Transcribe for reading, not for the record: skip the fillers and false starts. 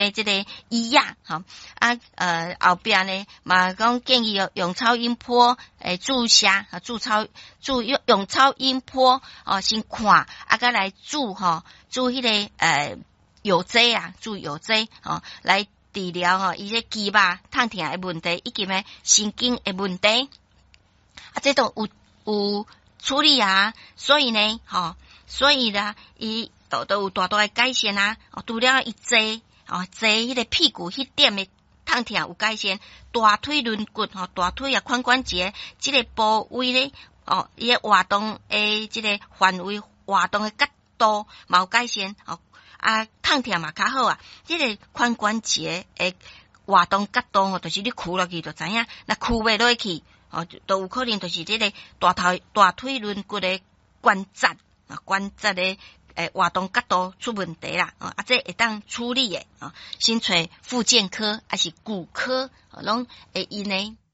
这个医药吼后边呢嘛讲建议用超音波注射用超音波先看甲来注迄个药剂啊，注药剂来治疗伊这肌肉痛痛的问题，以及呢神经的问题这都有处理啊，所以呢伊都有大大的改善啊，除了伊坐迄个屁股迄点的痛痛有改善，大腿轮骨大腿啊髋关节这个部位咧伊个活动诶这个范围活动的角度嘛有改善痛痛嘛较好啊，这个髋关节诶活动角度就是你屈落去就知影，那屈袂落去都有可能就是这个大腿轮骨的关节的活动角度出问题啦这会当处理的先找复健科还是骨科拢会用呢。